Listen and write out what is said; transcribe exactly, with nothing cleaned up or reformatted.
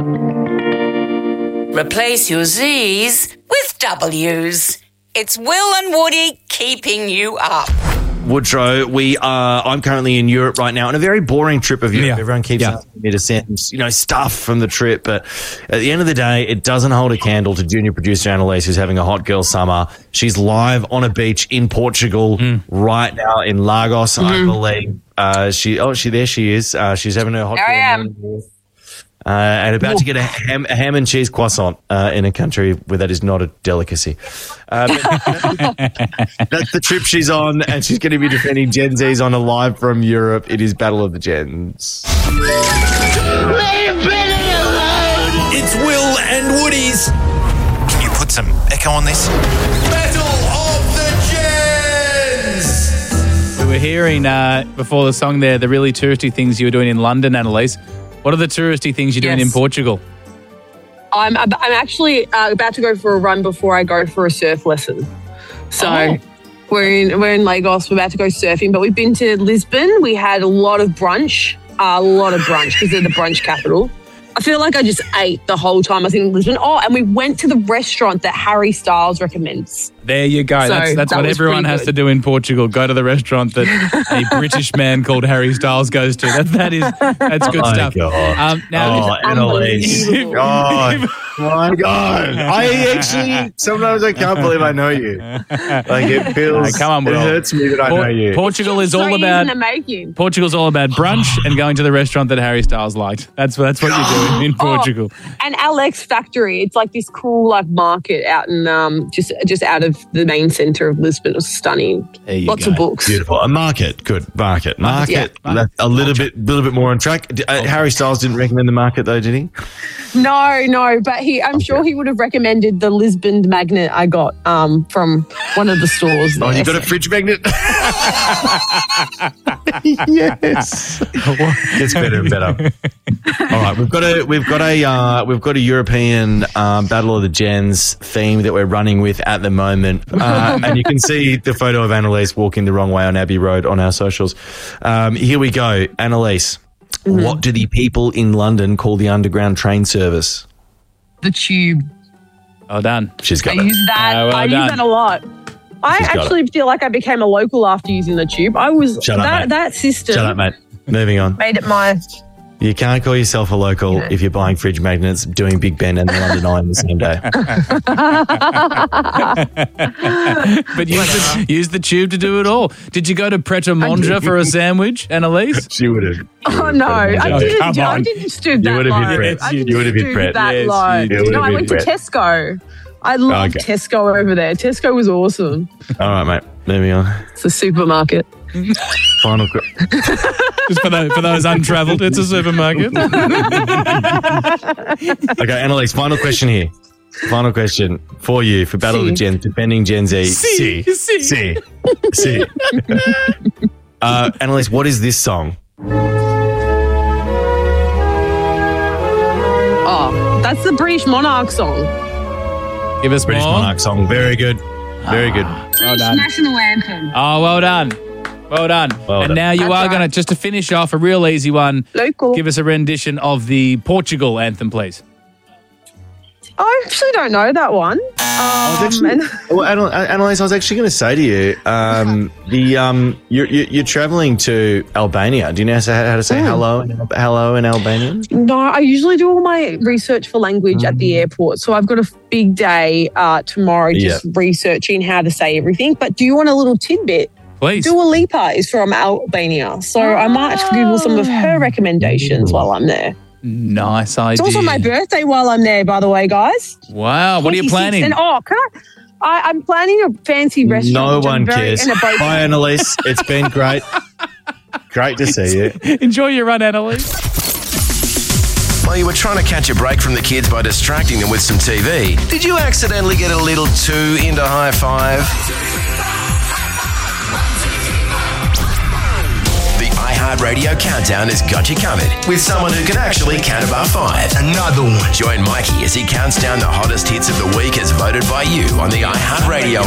Replace your Z's with W's. It's Will and Woody keeping you up. Woodrow, we are. I'm currently in Europe right now on a very boring trip of Europe. Yeah. Everyone keeps Yeah. asking me to send, you know, stuff from the trip, but at the end of the day, it doesn't hold a candle to junior producer Annalise, who's having a hot girl summer. She's live on a beach in Portugal right now in Lagos, I believe. Uh, she, oh, she there she is. Uh, she's having her hot There girl I am. morning. Uh, and about to get a ham, a ham and cheese croissant uh, in a country where that is not a delicacy. Uh, but that's the trip she's on, and she's going to be defending Gen Z's on a live from Europe. It is Battle of the Gens. Leave Billy alone! It's Will and Woody's Can you put some echo on this? Battle of the Gens. We were hearing uh, before the song there the really touristy things you were doing in London, Annalise. What are the touristy things you're doing Yes. in Portugal? I'm I'm actually uh, about to go for a run before I go for a surf lesson. So Oh. we're in we're in Lagos. We're about to go surfing, but we've been to Lisbon. We had a lot of brunch, a lot of brunch because they're the brunch capital. I feel like I just ate the whole time I was in Lisbon. Oh, and we went to the restaurant that Harry Styles recommends. There you go. So that's that's that what was everyone pretty has good. to do in Portugal. Go to the restaurant that a British man called Harry Styles goes to. That that is that's good Oh, my stuff. God. Um, now, Oh, Annalise. unbelievable. God. Oh, my God. I actually, sometimes I can't believe I know you. Like, it feels, No, come on, it Will. hurts me that I know Por- you. Portugal is So all years about in the making. Portugal's all about brunch and going to the restaurant that Harry Styles liked. That's that's what you're doing in Oh, Portugal. And Alex Factory, it's like this cool like market out in um just just out of the main centre of Lisbon. It was stunning. There you Lots go. of books. Beautiful. A market. Good. Market. Market. Yeah. That's a little bit little bit more on track. D- Uh, Harry Styles didn't recommend the market, though, did he? No, no, but he I'm sure he would have recommended the Lisbon magnet I got um from one of the stores. Oh, there. you got a fridge magnet? Yes. Gets better and better. All right, we've got a we've got a uh, we've got a European um, Battle of the Gens theme that we're running with at the moment, uh, and you can see the photo of Annalise walking the wrong way on Abbey Road on our socials. Um, here we go, Annalise. What do the people in London call the underground train service? the tube. Well done. She's I got it. use that. Uh, well I done. use that a lot. I She's got actually feel like I became a local after using the tube. I was Shut up, that mate. that system Shut up, mate. Moving on. made it my You can't call yourself a local Yeah. if you're buying fridge magnets, doing Big Ben and the London Eye on the same day. But use the, use the tube to do it all. Did you go to Pret a Manger for a sandwich, Annalise? She would have. Oh no, I Oh, didn't. come I on. didn't stoop that You would have hit low. Pret. I You didn't would have hit stoop Pret. that Yes, low. you did. You would No, have I hit went to Pret. Tesco. I love Okay. Tesco over there. Tesco was awesome. All right, mate. Moving on. It's a supermarket. Final. Qu- Just for those, for those untravelled, it's a supermarket. okay, Annalise. Final question here. Final question for you for Battle of the Si. Gens, defending Gen Z. Si. Si. Si. Si. uh, Annalise, what is this song? Oh, that's the British Monarch song. Give us British more. Monarch song. Very good. Very good. Well done. National anthem. Oh, well done. Well done. Well and done. now you That's are right. going to, just to finish off, a real easy one. Local. Give us a rendition of the Portugal anthem, please. I actually don't know that one. Um, and Well, Annal- Annalise, I was actually going to say to you, um, the um, you're, you're, you're travelling to Albania. Do you know how to how to say hello, in, hello in Albanian? no, I usually do all my research for language at the airport. So I've got a big day uh, tomorrow just researching how to say everything. But do you want a little tidbit? Please. Dua Lipa is from Albania. So I might Google some of her recommendations while I'm there. Nice idea. It's also my birthday while I'm there, by the way, guys. Wow. What are you twenty-six. planning? And oh, can I? I I'm planning a fancy restaurant. No which I'm one very- cares. and a boat- Bye, Annalise. It's been great. Great to see you. Enjoy your run, Annalise. While you were trying to catch a break from the kids by distracting them with some T V, did you accidentally get a little too into high five? The iHeartRadio Countdown has got you covered with someone who can actually count above five. Another one. Join Mikey as he counts down the hottest hits of the week as voted by you on the iHeartRadio